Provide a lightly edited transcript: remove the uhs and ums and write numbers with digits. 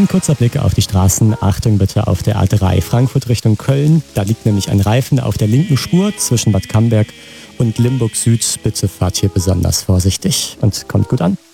Ein kurzer Blick auf die Straßen. Achtung bitte auf der A3 Frankfurt Richtung Köln. Da liegt nämlich ein Reifen auf der linken Spur zwischen Bad Camberg und Limburg Süd. Bitte fahrt hier besonders vorsichtig und kommt gut an.